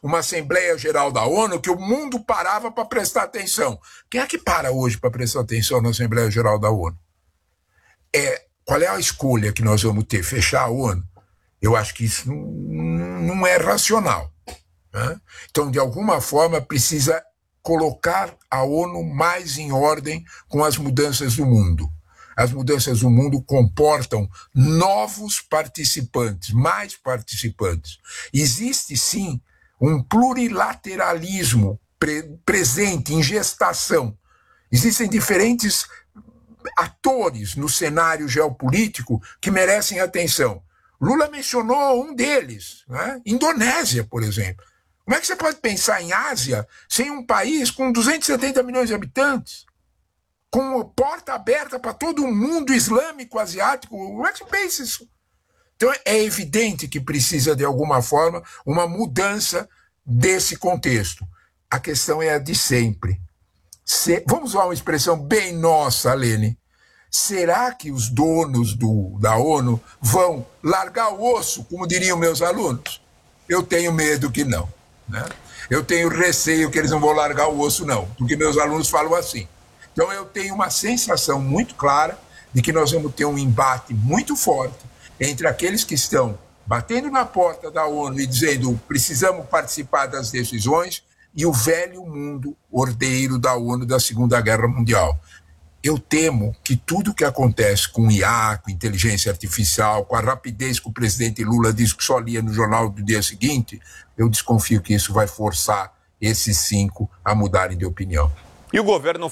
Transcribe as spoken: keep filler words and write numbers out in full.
uma Assembleia Geral da ONU que o mundo parava para prestar atenção. Quem é que para hoje para prestar atenção na Assembleia Geral da ONU? É, qual é a escolha que nós vamos ter? Fechar a ONU? Eu acho que isso não, não é racional, né? Então, de alguma forma, precisa colocar a ONU mais em ordem com as mudanças do mundo. As mudanças do mundo comportam novos participantes, mais participantes. Existe, sim, um plurilateralismo pre- presente, em gestação. Existem diferentes atores no cenário geopolítico que merecem atenção. Lula mencionou um deles, né? Indonésia, por exemplo. Como é que você pode pensar em Ásia sem um país com duzentos e setenta milhões de habitantes? Com porta aberta para todo o mundo islâmico, asiático? Como é que você pensa isso? Então é evidente que precisa, de alguma forma, uma mudança desse contexto. A questão é a de sempre. Se, vamos usar uma expressão bem nossa, Lene. Será que os donos do, da ONU vão largar o osso, como diriam meus alunos? Eu tenho medo que não, né? Eu tenho receio que eles não vão largar o osso, não, porque meus alunos falam assim. Então eu tenho uma sensação muito clara de que nós vamos ter um embate muito forte entre aqueles que estão batendo na porta da ONU e dizendo precisamos participar das decisões e o velho mundo ordeiro da ONU da Segunda Guerra Mundial. Eu temo que tudo que acontece com o I A, com inteligência artificial, com a rapidez que o presidente Lula diz que só lia no jornal do dia seguinte, eu desconfio que isso vai forçar esses cinco a mudarem de opinião. E o governo